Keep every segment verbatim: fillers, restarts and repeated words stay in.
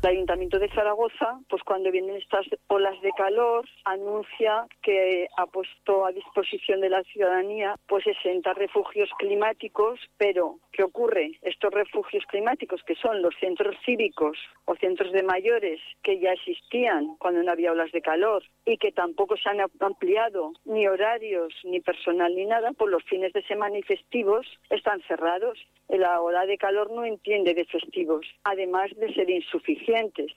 Ayuntamiento de Zaragoza, pues cuando vienen estas olas de calor, anuncia que ha puesto a disposición de la ciudadanía pues sesenta refugios climáticos, pero ¿qué ocurre? Estos refugios climáticos, que son los centros cívicos o centros de mayores que ya existían cuando no había olas de calor y que tampoco se han ampliado ni horarios, ni personal, ni nada, por los fines de semana y festivos están cerrados. La ola de calor no entiende de festivos, además de ser insuficientes.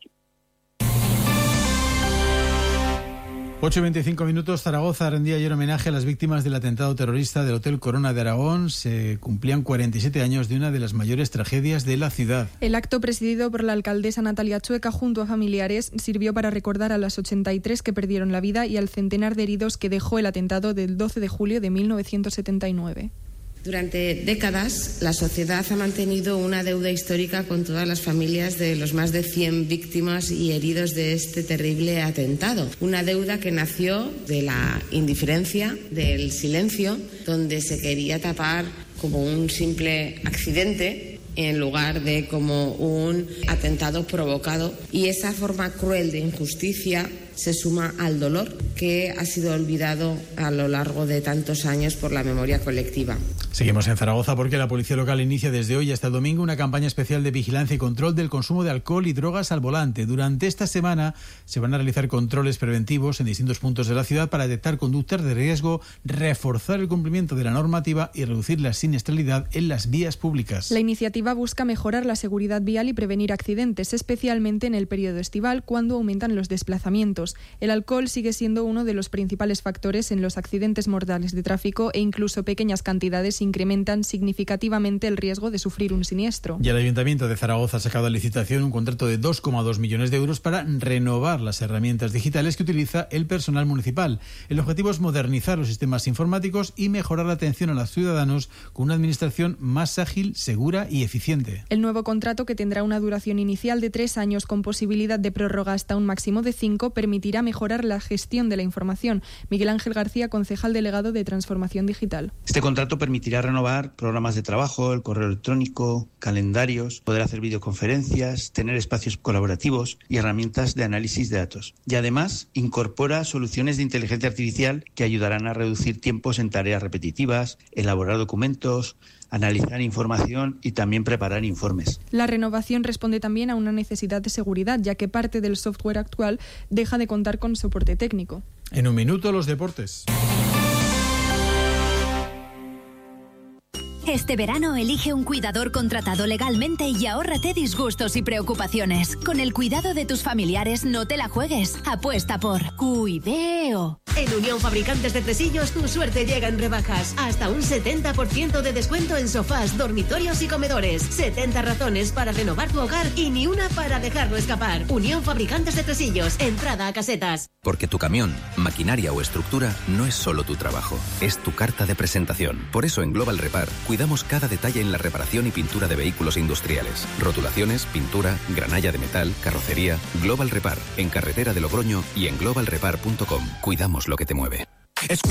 ocho y veinticinco minutos, Zaragoza rendía ayer homenaje a las víctimas del atentado terrorista del Hotel Corona de Aragón. Se cumplían cuarenta y siete años de una de las mayores tragedias de la ciudad. El acto, presidido por la alcaldesa Natalia Chueca junto a familiares, sirvió para recordar a las ochenta y tres que perdieron la vida y al centenar de heridos que dejó el atentado del doce de julio de mil novecientos setenta y nueve. Durante décadas, la sociedad ha mantenido una deuda histórica con todas las familias de los más de cien víctimas y heridos de este terrible atentado. Una deuda que nació de la indiferencia, del silencio, donde se quería tapar como un simple accidente en lugar de como un atentado provocado. Y esa forma cruel de injusticia se suma al dolor que ha sido olvidado a lo largo de tantos años por la memoria colectiva. Seguimos en Zaragoza porque la policía local inicia desde hoy hasta el domingo una campaña especial de vigilancia y control del consumo de alcohol y drogas al volante. Durante esta semana se van a realizar controles preventivos en distintos puntos de la ciudad para detectar conductas de riesgo, reforzar el cumplimiento de la normativa y reducir la siniestralidad en las vías públicas. La iniciativa busca mejorar la seguridad vial y prevenir accidentes, especialmente en el periodo estival, cuando aumentan los desplazamientos. El alcohol sigue siendo uno de los principales factores en los accidentes mortales de tráfico e incluso pequeñas cantidades incrementan significativamente el riesgo de sufrir un siniestro. Y el Ayuntamiento de Zaragoza ha sacado a licitación un contrato de dos coma dos millones de euros para renovar las herramientas digitales que utiliza el personal municipal. El objetivo es modernizar los sistemas informáticos y mejorar la atención a los ciudadanos con una administración más ágil, segura y eficiente. El nuevo contrato, que tendrá una duración inicial de tres años con posibilidad de prórroga hasta un máximo de cinco, permitirá mejorar la gestión de la información. Miguel Ángel García, concejal delegado de Transformación Digital. Este contrato permitirá renovar programas de trabajo, el correo electrónico, calendarios, poder hacer videoconferencias, tener espacios colaborativos y herramientas de análisis de datos. Y además incorpora soluciones de inteligencia artificial que ayudarán a reducir tiempos en tareas repetitivas, elaborar documentos, analizar información y también preparar informes. La renovación responde también a una necesidad de seguridad, ya que parte del software actual deja de contar con soporte técnico. En un minuto, los deportes. Este verano elige un cuidador contratado legalmente y ahórrate disgustos y preocupaciones. Con el cuidado de tus familiares no te la juegues. Apuesta por Cuideo. En Unión Fabricantes de Tresillos tu suerte llega en rebajas. Hasta un setenta por ciento de descuento en sofás, dormitorios y comedores. setenta razones para renovar tu hogar y ni una para dejarlo escapar. Unión Fabricantes de Tresillos. Entrada a casetas. Porque tu camión, maquinaria o estructura no es solo tu trabajo, es tu carta de presentación. Por eso en Global Repar cuidamos cada detalle en la reparación y pintura de vehículos industriales. Rotulaciones, pintura, granalla de metal, carrocería. Global Repar, en carretera de Logroño y en global repar punto com. Cuidamos lo que te mueve.